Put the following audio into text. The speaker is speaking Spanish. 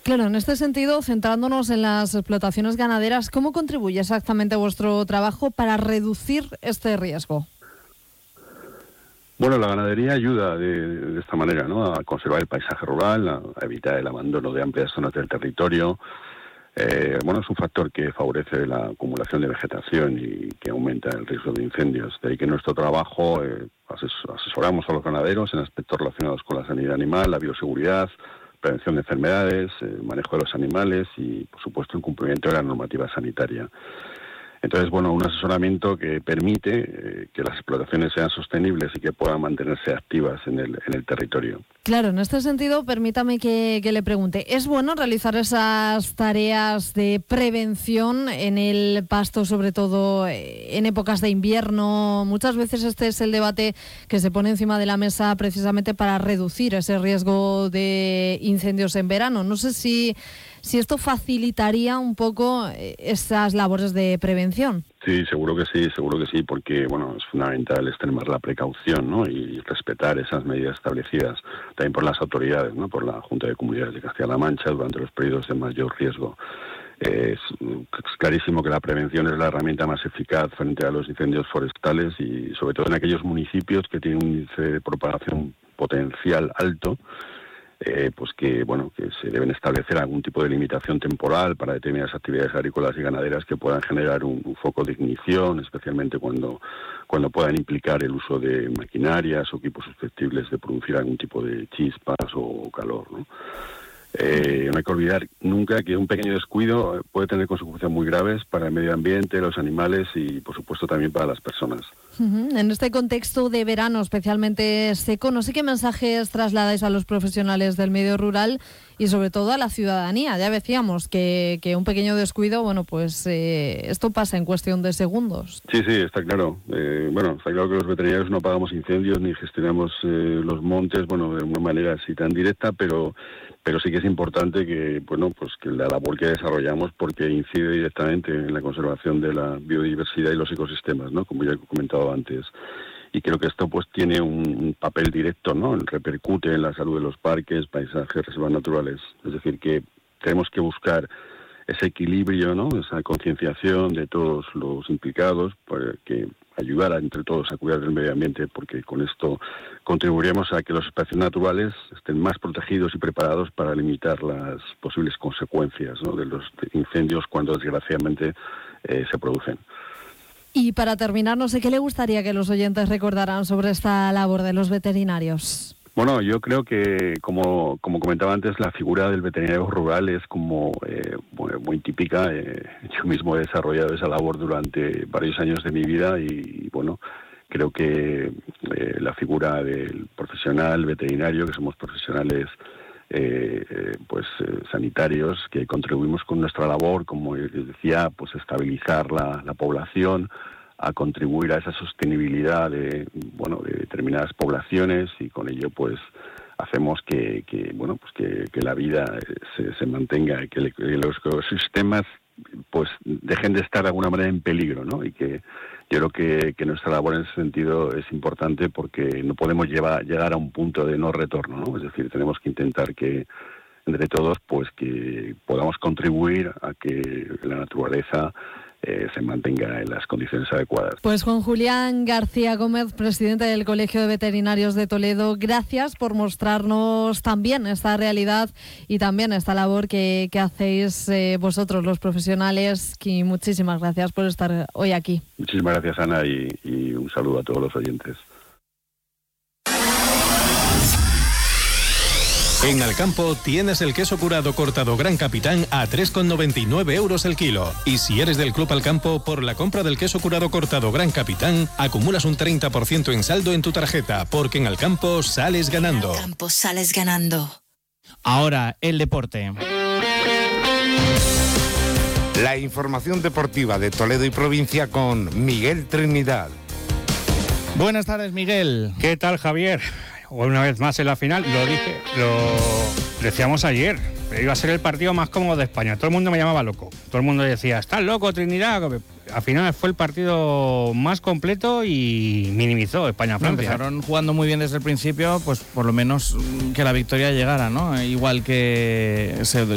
Claro, en este sentido, centrándonos en las explotaciones ganaderas, ¿cómo contribuye exactamente vuestro trabajo para reducir este riesgo? Bueno, la ganadería ayuda de esta manera, ¿no?, a conservar el paisaje rural, a evitar el abandono de amplias zonas del territorio. Bueno, es un factor que favorece la acumulación de vegetación y que aumenta el riesgo de incendios. De ahí que en nuestro trabajo asesoramos a los ganaderos en aspectos relacionados con la sanidad animal, la bioseguridad, prevención de enfermedades, manejo de los animales y, por supuesto, el cumplimiento de la normativa sanitaria. Entonces, bueno, un asesoramiento que permite que las explotaciones sean sostenibles y que puedan mantenerse activas en el territorio. Claro, en este sentido, permítame que le pregunte, ¿es bueno realizar esas tareas de prevención en el pasto, sobre todo en épocas de invierno? Muchas veces este es el debate que se pone encima de la mesa precisamente para reducir ese riesgo de incendios en verano. No sé si esto facilitaría un poco esas labores de prevención. Sí, seguro que sí, porque bueno, es fundamental extremar la precaución, ¿no?, y respetar esas medidas establecidas también por las autoridades, ¿no?, por la Junta de Comunidades de Castilla-La Mancha durante los periodos de mayor riesgo. Es clarísimo que la prevención es la herramienta más eficaz frente a los incendios forestales y sobre todo en aquellos municipios que tienen un índice de propagación potencial alto. Pues que se deben establecer algún tipo de limitación temporal para determinadas actividades agrícolas y ganaderas que puedan generar un foco de ignición, especialmente cuando puedan implicar el uso de maquinarias o equipos susceptibles de producir algún tipo de chispas o calor, ¿no? No hay que olvidar nunca que un pequeño descuido puede tener consecuencias muy graves para el medio ambiente, los animales y, por supuesto, también para las personas. En este contexto de verano especialmente seco, no sé qué mensajes trasladáis a los profesionales del medio rural y sobre todo a la ciudadanía. Ya decíamos que un pequeño descuido, esto pasa en cuestión de segundos. Sí, está claro. Está claro que los veterinarios no apagamos incendios ni gestionamos los montes, de una manera así tan directa, pero sí que es importante que la labor que desarrollamos, porque incide directamente en la conservación de la biodiversidad y los ecosistemas, ¿no?, como ya he comentado antes. Y creo que esto tiene un papel directo, ¿no?, repercute en la salud de los parques, paisajes, reservas naturales. Es decir, que tenemos que buscar ese equilibrio, ¿no?, esa concienciación de todos los implicados para que ayudar entre todos a cuidar del medio ambiente, porque con esto contribuiremos a que los espacios naturales estén más protegidos y preparados para limitar las posibles consecuencias, ¿no?, de los incendios cuando desgraciadamente se producen. Y para terminar, no sé qué le gustaría que los oyentes recordaran sobre esta labor de los veterinarios. Bueno, yo creo que, como comentaba antes, la figura del veterinario rural es como muy típica. Yo mismo he desarrollado esa labor durante varios años de mi vida y creo que la figura del profesional veterinario, que somos profesionales sanitarios, que contribuimos con nuestra labor, como decía, estabilizar la población, a contribuir a esa sostenibilidad de determinadas poblaciones, y con ello hacemos que la vida se mantenga, que los ecosistemas dejen de estar de alguna manera en peligro, ¿no? Y que yo creo que nuestra labor en ese sentido es importante, porque no podemos llegar a un punto de no retorno, ¿no? Es decir, tenemos que intentar que entre todos que podamos contribuir a que la naturaleza se mantenga en las condiciones adecuadas. Pues Juan Julián García Gómez, presidente del Colegio de Veterinarios de Toledo, gracias por mostrarnos también esta realidad y también esta labor que hacéis vosotros, los profesionales, y muchísimas gracias por estar hoy aquí. Muchísimas gracias, Ana, y un saludo a todos los oyentes. En Alcampo tienes el queso curado cortado Gran Capitán a 3,99 € el kilo. Y si eres del Club Alcampo, por la compra del queso curado cortado Gran Capitán, acumulas un 30% en saldo en tu tarjeta, porque en Alcampo sales ganando. En Alcampo sales ganando. Ahora, el deporte. La información deportiva de Toledo y provincia con Miguel Trinidad. Buenas tardes, Miguel. ¿Qué tal, Javier? Una vez más en la final, lo decíamos ayer, iba a ser el partido más cómodo de España. Todo el mundo me llamaba loco. Todo el mundo decía, ¿estás loco, Trinidad? Al final fue el partido más completo y minimizó España-Francia. Empezaron jugando muy bien desde el principio, pues por lo menos que la victoria llegara, ¿no? Igual que se